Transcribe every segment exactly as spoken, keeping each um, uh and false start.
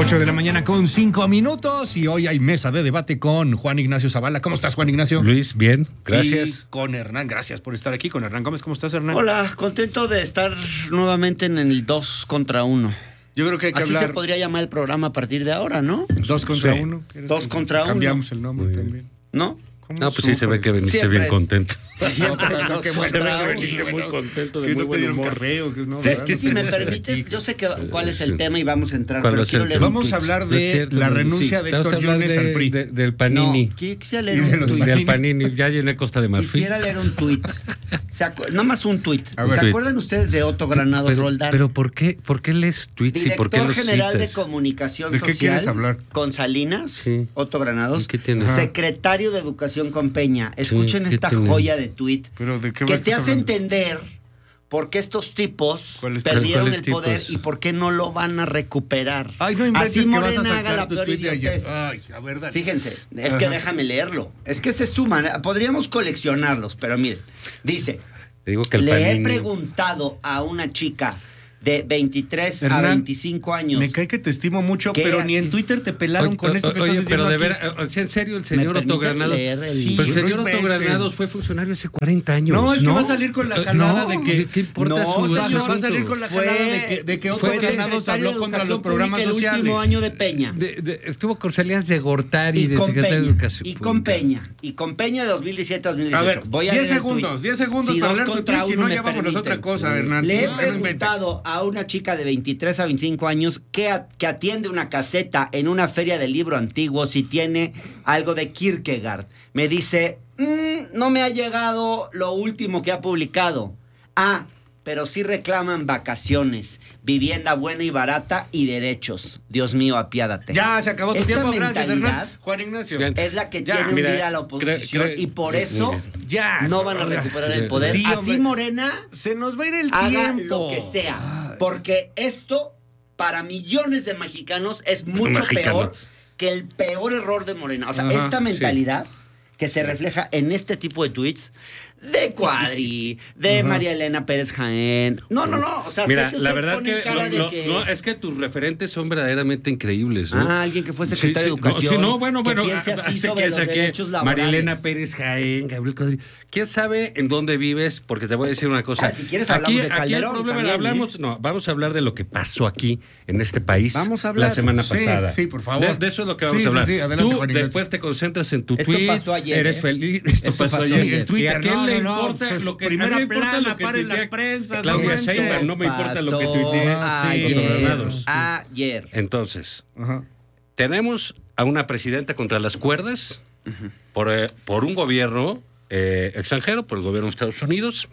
ocho de la mañana con cinco minutos y hoy hay mesa de debate con Juan Ignacio Zavala. ¿Cómo estás, Juan Ignacio? Luis, bien, gracias. Y con Hernán, gracias por estar aquí. Con Hernán Gómez, ¿cómo estás, Hernán? Hola, contento de estar nuevamente en el dos contra uno. Yo creo que hay que Así hablar... se podría llamar el programa a partir de ahora, ¿no? Dos contra Sí. uno. Dos contra uno. Cambiamos el nombre también. ¿No? No, pues sí se ve que viniste Siempre bien es- contento. Siempre No, dos qué bueno, contra qué uno. bueno. muy contento, de Que muy no te buen dieron humor. café o que no, Sí, ¿verdad? que No si te- me permites, yo sé que cuál es el tema y vamos a entrar, ¿Cuál pero va a ser quiero el leer tema? un Vamos a tuit. hablar No de es cierto, la no, renuncia sí. de Vamos a Héctor hablar Yunes de- al P R I. de- del Panini. No, qui- quisiera leer Y de un los tuit. Del Panini, ya llené Costa de Marfil. Quisiera leer un tuit. ¿Se acu- No más un tuit. A ver. ¿Se acuerdan ustedes de Otto Granados Pero, Roldán? pero ¿por qué, por qué lees tweets y por qué Director los General de citas? Comunicación ¿De qué Social quieres hablar? con Salinas, Sí. Otto Granados, ¿Y qué tiene? Ajá. secretario de Educación con Peña. Escuchen ¿qué esta tiene? joya de tuit Pero ¿de qué que vas te a hace hablar? entender por qué estos tipos ¿Cuáles- perdieron cuáles el poder tipos? y por qué no lo van a recuperar. Ay, no inventes Así que vas a Morena haga sacar la tu peor tweet de ayer. idiotez. Ay, a ver, dale. Fíjense, es que Ajá. déjame leerlo. Es que se suman, podríamos coleccionarlos, pero miren, dice, Te digo que el le Panini... he preguntado a una chica de veintitrés a Hernán, veinticinco años. Me cae que te estimo mucho, ¿Qué? pero ni en Twitter te pelaron Oye, con esto que oye, estás diciendo pero de aquí. ver, o sea, en serio, el señor ¿Me Otto permite Granados. leer el- Sí, pero el no señor Otto inventes. Granados fue funcionario hace cuarenta años. No, es que va a salir con la Eh, jalada no, de que- ¿qué importa No, su señor, asunto? va a salir con la Fue- jalada de que, de que Otto fue Granados secretario habló de contra Educación los programas Pública sociales. El último año de Peña. De- de- estuvo con Salinas de Gortari, Y de con, secretario Peña, de Educación y con Pública. Peña. Y con Peña de dos mil diecisiete a dos mil dieciocho. A ver, Voy a diez leer el segundos, tuit. diez segundos Si para dos leer tu contra tweet, si uno no me ya vámonos a otra permiten. cosa, Hernán. Le Si he no, no inventes. preguntado a una chica de veintitrés a veinticinco años que, a- que atiende una caseta en una feria de libro antiguo si tiene algo de Kierkegaard. Me dice, "Mm, no me ha llegado lo último que ha publicado. Ah, pero sí reclaman vacaciones, vivienda buena y barata y derechos. Dios mío, apiádate". Ya, se acabó tu Esta tiempo. Gracias, Hernán. mentalidad Juan Ignacio. Ya. es la que Ya, tiene mira, hundida a la oposición cre- cre- y por eso Ya. no van a recuperar el poder. Sí, Así hombre. Morena Se nos va a ir el haga tiempo. lo que sea. Porque esto, para millones de mexicanos, es mucho Mexicanos. peor que el peor error de Morena. O sea, Ajá, esta sí. mentalidad que se refleja en este tipo de tweets de Cuadri, de Ajá. María Elena Pérez Jaén. No, no, no. O sea, Mira, sé que la ustedes verdad ponen que, cara lo- de lo- que- no, es que tus referentes son verdaderamente increíbles, ¿no? Ah, alguien que fue secretario Sí, sí, de Educación. No, sí, no, bueno, que bueno. piense ah, así sé sobre que los saqué derechos laborales. Marilena Pérez Jaén, Gabriel Cuadri. ¿Quién sabe en dónde vives? Porque te voy a decir una cosa. Ah, si quieres aquí, hablamos de aquí Calderón el problema, también, hablamos, ¿eh? no, vamos a hablar de lo que pasó aquí en este país Vamos a hablar. la semana Sí, pasada. sí, por favor. De, de eso es lo que vamos Sí, a hablar. sí, sí, adelante, Tú Juan Ignacio. después te concentras en tu Esto tweet, pasó ayer, eres ¿eh? feliz. Esto, Esto pasó pasó ayer. ayer. El Twitter, ¿Y a quién no, le no, no, importa pues, lo que primera a mí me importa plana, lo que paren tuitea las prensas, Claudia no Sheinbaum, manches. no me importa lo que Pasó tuitee ayer. Otto Granados. Ayer. Entonces, Ajá. tenemos a una presidenta contra las cuerdas por, eh, por un gobierno eh, extranjero, por el gobierno de Estados Unidos,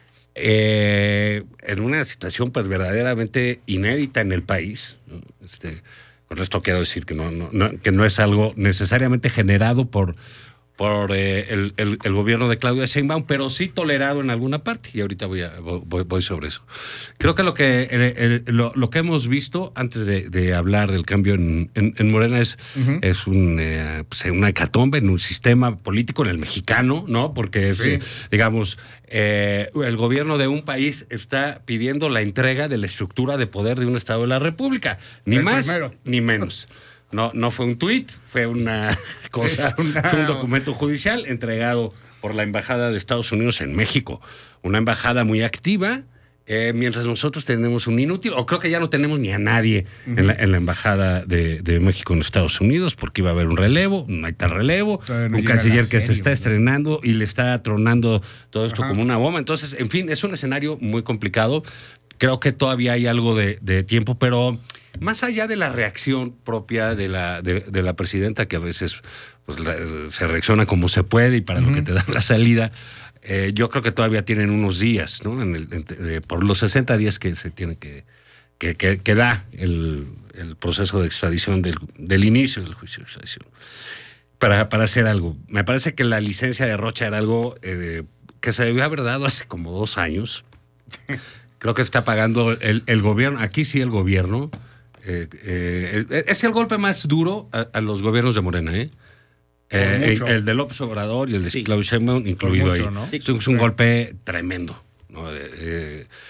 eh, en una situación pues verdaderamente inédita en el país, ¿no? Este, con esto quiero decir que no, no, no- que no es algo necesariamente generado por, por eh, el, el- el gobierno de Claudia Sheinbaum, pero sí tolerado en alguna parte, y ahorita voy, a, voy, voy sobre eso. Creo que lo que, el- el- lo, lo que hemos visto, antes de, de hablar del cambio en, en- en Morena, es, Ujú. es un, eh, pues, una hecatombe en un sistema político, en el mexicano, ¿no? Porque, es, Sí. eh, digamos, eh, el gobierno de un país está pidiendo la entrega de la estructura de poder de un Estado de la República. Ni El más primero. ni menos. No, no fue un tuit, fue una cosa, Es una- fue un documento judicial entregado por la Embajada de Estados Unidos en México. Una embajada muy activa, eh, mientras nosotros tenemos un inútil, o creo que ya no tenemos ni a nadie en, la, en la Embajada de, de México en Estados Unidos, porque iba a haber un relevo, no hay tal relevo, Todavía no un llega canciller la que se serie, está ¿verdad? estrenando y le está tronando todo esto Ajá. como una bomba. Entonces, en fin, es un escenario muy complicado. Creo que todavía hay algo de, de tiempo, pero más allá de la reacción propia de la, de, de la presidenta, que a veces pues, la- se reacciona como se puede y para lo que te da la salida, eh, yo creo que todavía tienen unos días, ¿no? En el, en- eh, por los sesenta días que se tiene que, que, que, que da el, el proceso de extradición del, del inicio del juicio de extradición. Para, para hacer algo. Me parece que la licencia de Rocha era algo eh, que se debió haber dado hace como dos años. Creo que está pagando el, el gobierno, aquí sí el gobierno. Eh, eh, el- es el golpe más duro a, a los gobiernos de Morena, ¿eh? Eh, mucho. el, el de López Obrador y el de Sí. Claudio Sheinbaum incluido mucho, ahí. ¿no? Es un- es un golpe tremendo, ¿no? Eh, eh,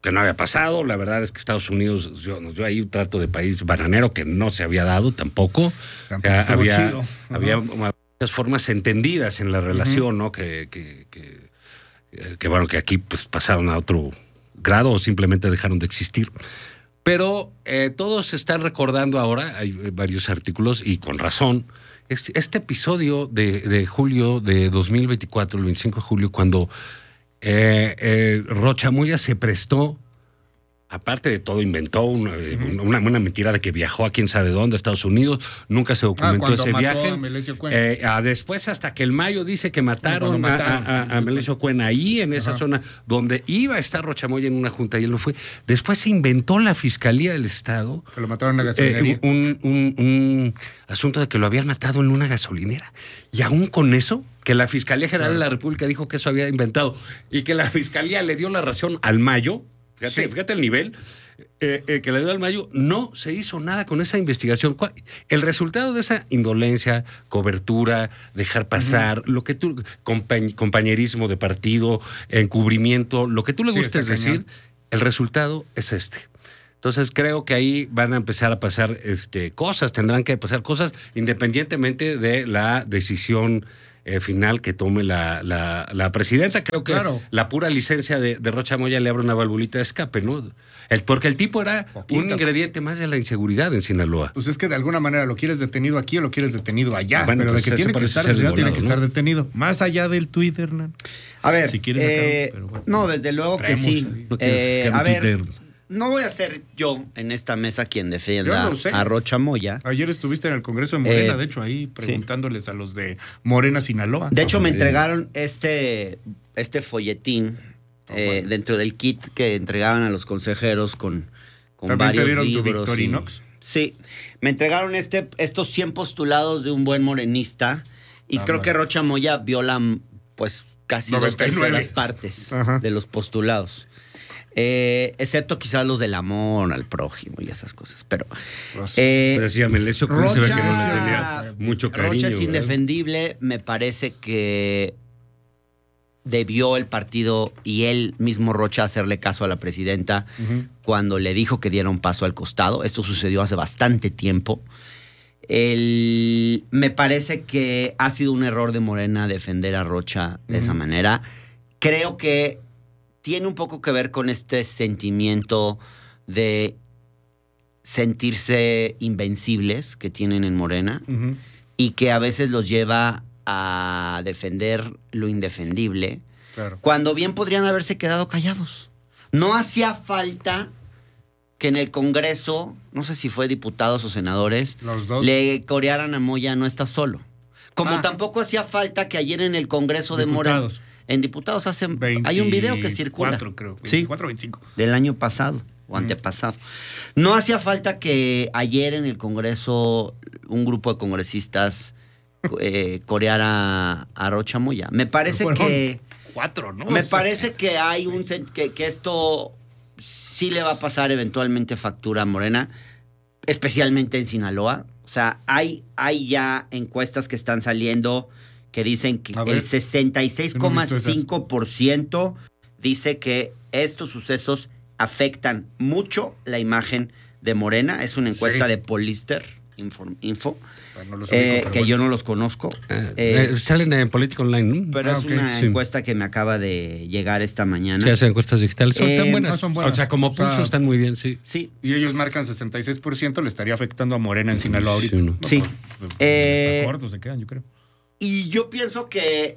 que no había pasado. La verdad es que Estados Unidos yo, nos dio ahí un trato de país bananero que no se había dado tampoco. Tampoco estuvo había, chido. había muchas formas entendidas en la relación, uh-huh. ¿no? Que, que, que, que, bueno, que aquí pues pasaron a otro grado o simplemente dejaron de existir. Pero eh, todos están recordando ahora, hay varios artículos y con razón, este, este episodio de, de julio de dos mil veinticuatro, el veinticinco de julio, cuando eh, eh, Rocha Moya se prestó, aparte de todo, inventó una, uh-huh. una, una mentira de que viajó a quién sabe dónde, a Estados Unidos, nunca se documentó ah, ese viaje. A Melesio Cuen. Eh, a después, hasta que el Mayo dice que mataron, mataron a, a, a Melesio Cuen ahí, en esa uh-huh. zona donde iba a estar Rocha Moya en una junta y él no fue. Después se inventó la Fiscalía del Estado. Que lo mataron en la gasolinería. Eh, un, un, un asunto de que lo habían matado en una gasolinera. Y aún con eso, que la Fiscalía General claro. de la República dijo que eso había inventado y que la Fiscalía le dio la razón al Mayo. Fíjate, sí. fíjate el nivel eh, eh, que le dio al Mayo. No se hizo nada con esa investigación. El resultado de esa indolencia, cobertura, dejar pasar, uh-huh. lo que tú, compañ, compañerismo de partido, encubrimiento, lo que tú le sí, gustes decir, el resultado es este. Entonces creo que ahí van a empezar a pasar este, cosas, tendrán que pasar cosas independientemente de la decisión Eh, final que tome la, la, la presidenta. Creo que claro. la pura licencia de, de Rocha Moya le abre una valvulita de escape, ¿no? El, porque el tipo era Poquito. un ingrediente más de la inseguridad en Sinaloa. Pues es que de alguna manera lo quieres detenido aquí o lo quieres detenido allá, bueno, pero pues de que tiene que estar detenido, tiene que ¿no? estar detenido. Más allá del Twitter, ¿no? A ver, si quieres eh, sacarlo, bueno, no, desde luego que sí. No eh, a ver, Twitter. No voy a ser yo en esta mesa quien defienda a Rocha Moya. Ayer estuviste en el Congreso de Morena, eh, de hecho, ahí preguntándoles sí. a los de Morena, Sinaloa. De hecho, me entregaron este, este folletín oh, eh, bueno. dentro del kit que entregaban a los consejeros con, con ¿También varios te dieron libros. tu Victorinox? Y, sí, me entregaron este, estos cien postulados de un buen morenista y ah, creo bueno. que Rocha Moya viola pues casi noventa y nueve dos terceras partes Ajá. de los postulados. Eh, excepto quizás los del amor al prójimo y esas cosas, pero pues, eh, decía Melesio Cuen se ve que no le tenía mucho cariño. Rocha es indefendible, me parece que debió el partido y él mismo Rocha hacerle caso a la presidenta uh-huh. cuando le dijo que diera un paso al costado. Esto sucedió hace bastante tiempo. El, me parece que ha sido un error de Morena defender a Rocha de uh-huh. esa manera. Creo que tiene un poco que ver con este sentimiento de sentirse invencibles que tienen en Morena uh-huh. y que a veces los lleva a defender lo indefendible, claro. cuando bien podrían haberse quedado callados. No hacía falta que en el Congreso, no sé si fue diputados o senadores, los dos. le corearan a Moya no está solo. Como ah. tampoco hacía falta que ayer en el Congreso diputados. de Morena... En diputados hacen, hay un video que circula. veinticuatro, creo. veinticuatro o veinticinco. Del año pasado o mm. antepasado. No hacía falta que ayer en el Congreso un grupo de congresistas eh, coreara a Rocha Moya. Me parece que... Cuatro, ¿no? Me o sea, parece que hay un... Que, que esto sí le va a pasar eventualmente factura a Morena, especialmente en Sinaloa. O sea, hay, hay ya encuestas que están saliendo... que dicen que el sesenta y seis coma cinco por ciento dice que estos sucesos afectan mucho la imagen de Morena. Es una encuesta sí. de Polister Info, Info bueno, no eh, ubico, que bueno. yo no los conozco. Eh, eh, salen en Política Online, ¿no? Pero ah, es okay. una sí. encuesta que me acaba de llegar esta mañana. Sí, esas encuestas digitales son eh, tan buenas. No son buenas. O sea, como pulso o sea, están muy bien, sí. Sí. Y ellos marcan sesenta y seis por ciento, le estaría afectando a Morena en Sinaloa ahorita. Sí. No, sí. Pues, pues, eh, está corto, se quedan, yo creo. Y yo pienso que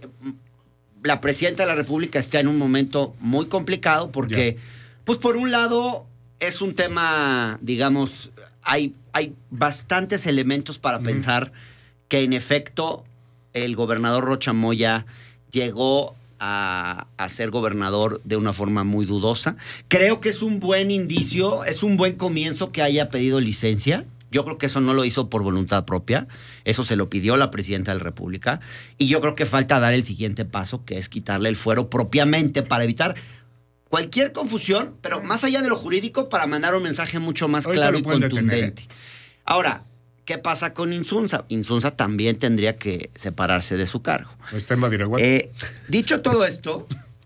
la presidenta de la República está en un momento muy complicado porque, yeah. pues por un lado, es un tema, digamos, hay, hay bastantes elementos para uh-huh. pensar que en efecto el gobernador Rocha Moya llegó a, a ser gobernador de una forma muy dudosa. Creo que es un buen indicio, es un buen comienzo que haya pedido licencia. Yo creo que eso no lo hizo por voluntad propia, eso se lo pidió la presidenta de la República y yo creo que falta dar el siguiente paso, que es quitarle el fuero propiamente para evitar cualquier confusión, pero más allá de lo jurídico, para mandar un mensaje mucho más Ahorita claro y contundente. Detener. Ahora, ¿qué pasa con Insunza? Insunza también tendría que separarse de su cargo. Está en Badiraguato. Eh, dicho todo esto,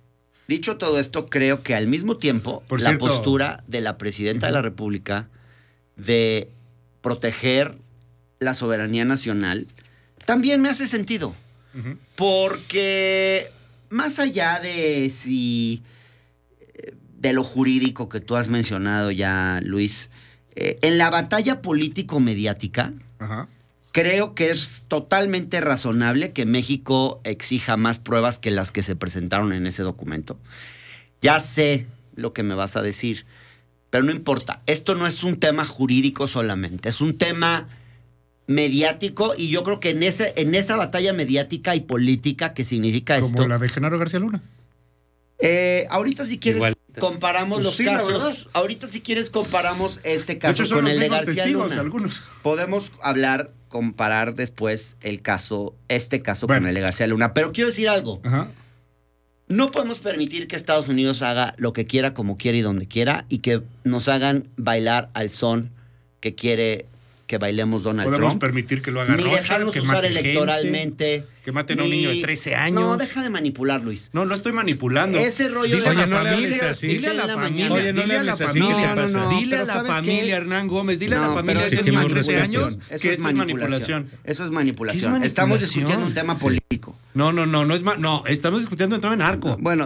Dicho todo esto, creo que al mismo tiempo Por la cierto, postura de la presidenta uh-huh. de la República de proteger la soberanía nacional también me hace sentido. Uh-huh. Porque más allá de si de lo jurídico que tú has mencionado ya, Luis, eh, en la batalla político-mediática, uh-huh. creo que es totalmente razonable que México exija más pruebas que las que se presentaron en ese documento. Ya sé lo que me vas a decir, pero no importa. Esto no es un tema jurídico solamente, es un tema mediático, y yo creo que en, ese, en esa batalla mediática y política que significa Como esto... Como la de Genaro García Luna. Eh, ahorita si quieres Igual. comparamos pues los sí, casos. Ahorita si quieres comparamos este caso hecho, con el de García testigos, Luna. Algunos. Podemos hablar, comparar después el caso, este caso bueno. con el de García Luna. Pero quiero decir algo. Ajá. No podemos permitir que Estados Unidos haga lo que quiera, como quiera y donde quiera, y que nos hagan bailar al son que quiere que bailemos Donald Podemos Trump. Podemos permitir que lo haga Ni Rocha, dejarnos que usar mate electoralmente. Gente, que maten a un niño de trece años. No, deja de manipular, Luis. No, no estoy manipulando. Ese rollo dile de la no familia, dile a la familia, Oye, no dile a la así, familia, no, no, no, dile a la familia, Hernán Gómez, dile no, a la familia de ese niño de trece años que esto es manipulación. Eso es manipulación. manipulación. Estamos discutiendo un tema político. No, no, no, no es ma- no, estamos discutiendo un tema narco. Bueno,